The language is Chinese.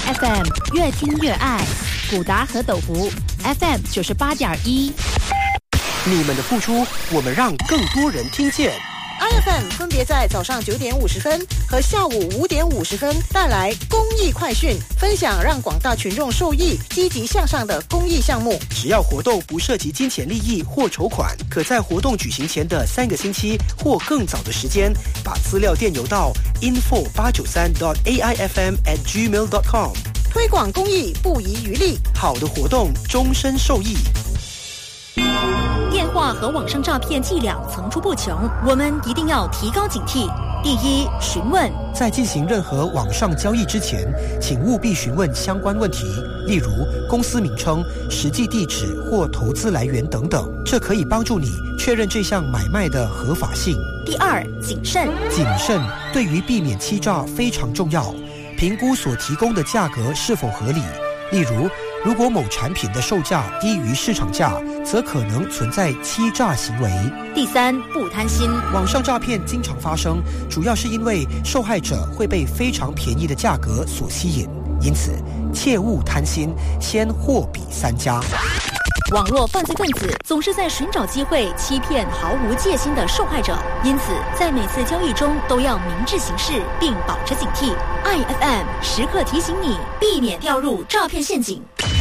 FM 越听越爱，古达和斗湖 FM 98.1。 你们的付出，我们让更多人听见。 IFM 分别在早上9点50分和下午5点50分带来公益快讯，分享让广大群众受益、积极向上的公益项目。 只要活动不涉及金钱利益或筹款，可在活动举行前的3个星期或更早的时间，把资料电邮到 info893.aifm@gmail.com。 推广公益不遗余力， 好的活动终身受益。 电话和网上诈骗伎俩层出不穷，我们一定要提高警惕。第一，询问。 在进行任何网上交易之前，请务必询问相关问题，例如公司名称、实际地址或投资来源等等，这可以帮助你确认这项买卖的合法性。 第二，谨慎。 谨慎对于避免欺诈非常重要，评估所提供的价格是否合理。例如，如果某产品的售价低于市场价，则可能存在欺诈行为。 第三，不贪心。 网上诈骗经常发生，主要是因为受害者会被非常便宜的价格所吸引，因此切勿贪心，先货比三家。 网络犯罪分子总是在寻找机会欺骗毫无戒心的受害者，因此在每次交易中都要明智行事，并保持警惕。IFM 时刻提醒你，避免掉入诈骗陷阱。